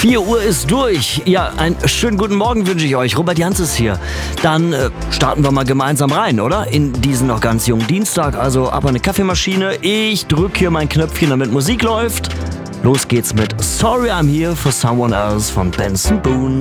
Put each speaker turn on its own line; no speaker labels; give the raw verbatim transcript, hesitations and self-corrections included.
vier Uhr ist durch. Ja, einen schönen guten Morgen wünsche ich euch. Robert Jans ist hier. Dann äh, starten wir mal gemeinsam rein, oder? In diesen noch ganz jungen Dienstag. Also ab eine Kaffeemaschine. Ich drücke hier mein Knöpfchen, damit Musik läuft. Los geht's mit Sorry I'm Here for Someone Else von Benson Boone.